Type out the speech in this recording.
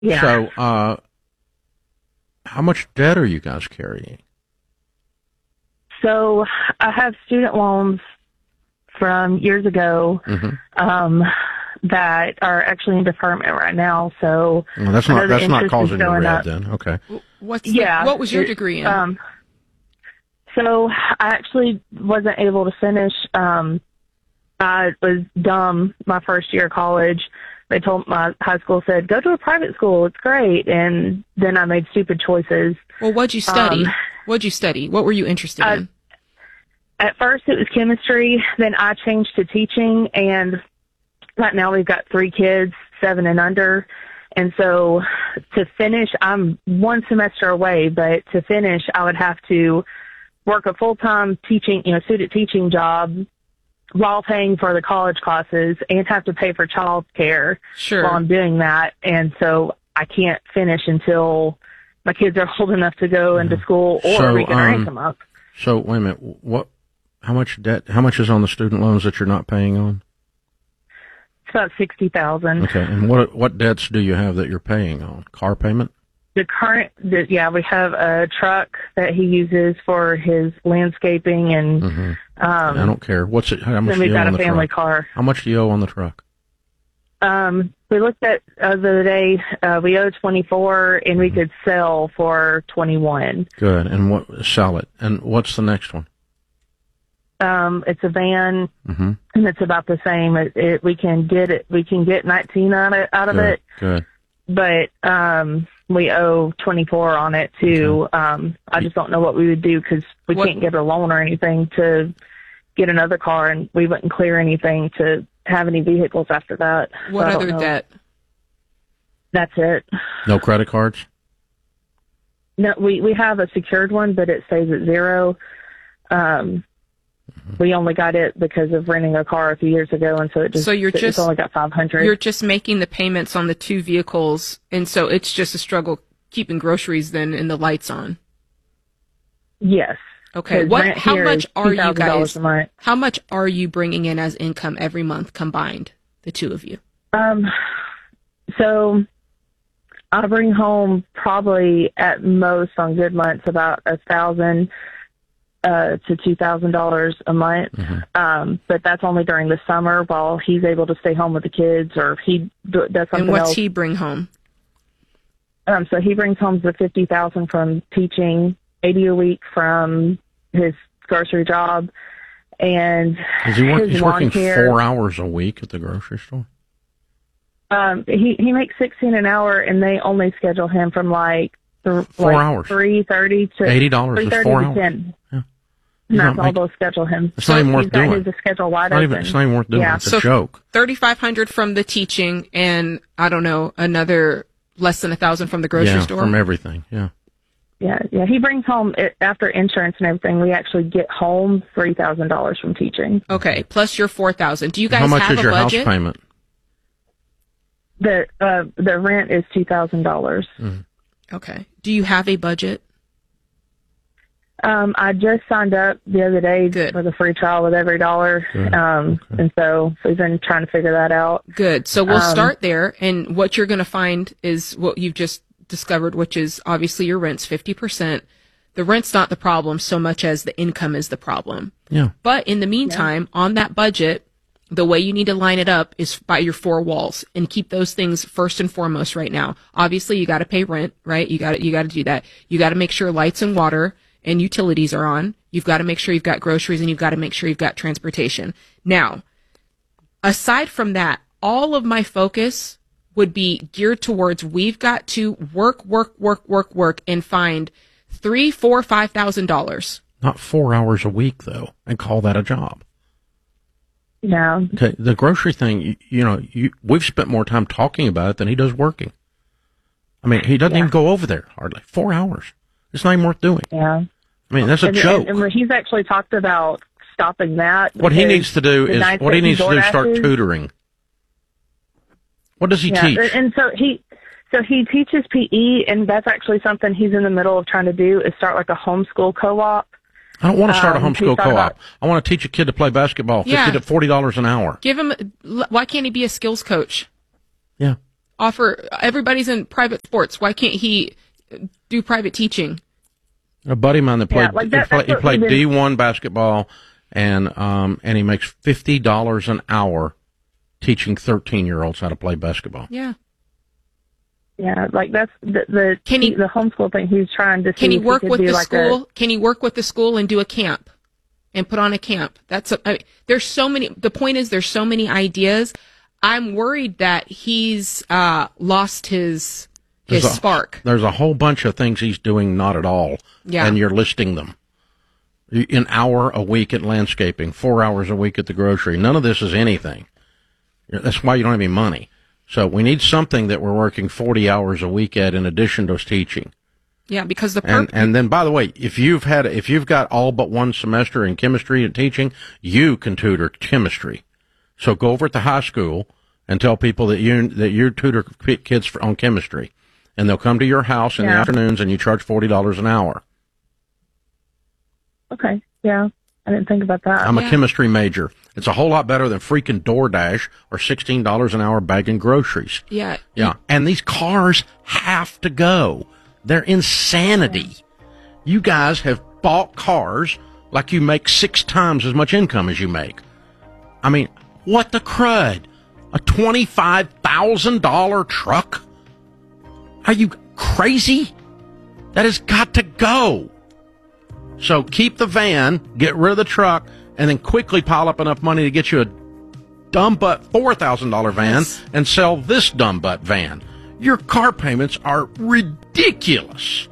Yeah. So, how much debt are you guys carrying? So I have student loans from years ago that are actually in deferment right now. So Well, that's not causing you red then. Okay. What was your degree in? So I actually wasn't able to finish. I was dumb my first year of college. They told my high school said, go to a private school. It's great. And then I made stupid choices. Well, what'd you study? What were you interested in? At first it was chemistry. Then I changed to teaching. And right now we've got 3 kids, 7 and under. And so to finish, I'm 1 semester away, but to finish, I would have to work a full-time teaching, student teaching job while paying for the college classes and have to pay for child care while I'm doing that. And so I can't finish until my kids are old enough to go into school or we can rank them up. So wait a minute, how much debt, how much is on the student loans that you're not paying on? It's about $60,000. Okay. And what debts do you have that you're paying on? Car payment? We have a truck that he uses for his landscaping and, I don't care. How much do you owe on the truck? We've got a family car. How much do you owe on the truck? We looked at the other day, we owe 24 and we could sell for 21. Good. And sell it. And what's the next one? It's a van and it's about the same. We can get 19 out of it. Good. But, we owe 24 on it too. Okay. I just don't know what we would do because we can't get a loan or anything to get another car, and we wouldn't clear anything to have any vehicles after that. What other debt? That's it. No credit cards? No, we have a secured one, but it stays at 0. We only got it because of renting a car a few years ago, and so it's only got 500. You're just making the payments on the 2 vehicles, and so it's just a struggle keeping groceries then and the lights on. Yes. Okay. How much are you guys? How much are you bringing in as income every month combined, the 2 of you? So I bring home probably at most on good months about $1,000 to $2,000 a month. But that's only during the summer while he's able to stay home with the kids or if he does something else. And what's he bring home? So he brings home the $50,000 from teaching, $80 a week from his grocery job, and he's working 4 hours a week at the grocery store. He makes $16 an hour, and they only schedule him from 4 hours, 3:30 to $80 is 4 hours. 10. Yeah. And that's all they'll schedule him. It's not even worth doing. His schedule wide open. It's not even worth doing. It's a joke. $3,500 from the teaching, and I don't know, another less than $1,000 from the grocery store. From everything. Yeah. Yeah. He brings home after insurance and everything. We actually get home $3,000 from teaching. Okay, plus your $4,000. Do you guys have a budget? How much is your house payment? The rent is $2,000. Okay. Do you have a budget? I just signed up the other day for the free trial with EveryDollar. And so we've been trying to figure that out. Good. So we'll start there. And what you're going to find is what you've just discovered, which is obviously your rent's 50%. The rent's not the problem so much as the income is the problem. Yeah. But in the meantime, on that budget, the way you need to line it up is by your 4 walls and keep those things first and foremost right now. Obviously, you got to pay rent, right? You got to do that. You got to make sure lights and water and utilities are on. You've got to make sure you've got groceries and you've got to make sure you've got transportation. Now, aside from that, all of my focus would be geared towards we've got to work and find $3,000, $4,000, $5,000. Not 4 hours a week though, and call that a job. No. Okay, the grocery thing, we've spent more time talking about it than he does working. I mean, he doesn't even go over there hardly. 4 hours. It's not even worth doing. Yeah. I mean, that's a joke. And he's actually talked about stopping that. What he needs to do is start tutoring. What does he teach? And so he teaches PE, and that's actually something he's in the middle of trying to do is start like a homeschool co-op. I don't want to start a homeschool co-op. I want to teach a kid to play basketball, $50 to $40 an hour. Why can't he be a skills coach? Yeah. everybody's in private sports. Why can't he do private teaching? A buddy of mine that played, he played D1 basketball, and he makes $50 an hour teaching 13-year-olds how to play basketball. Yeah. Yeah, like that's the homeschool thing he's trying to see. Can he work with the school? Can he work with the school and do a camp and put on a camp? There's so many. The point is, there's so many ideas. I'm worried that he's lost his spark. There's a whole bunch of things he's doing not at all, and you're listing them. An hour a week at landscaping, 4 hours a week at the grocery. None of this is anything. That's why you don't have any money. So we need something that we're working 40 hours a week at in addition to teaching. Yeah, because and then, by the way, if you've got all but one semester in chemistry and teaching, you can tutor chemistry. So go over at the high school and tell people that you tutor kids on chemistry, and they'll come to your house in the afternoons, and you charge $40 an hour. Okay, yeah, I didn't think about that. I'm a chemistry major. It's a whole lot better than freaking DoorDash or $16 an hour bagging groceries. Yeah. Yeah. And these cars have to go. They're insanity. You guys have bought cars like you make 6 times as much income as you make. I mean, what the crud? A $25,000 truck? Are you crazy? That has got to go. So keep the van, get rid of the truck, and then quickly pile up enough money to get you a dumb butt $4,000 van and sell this dumb butt van. Your car payments are ridiculous.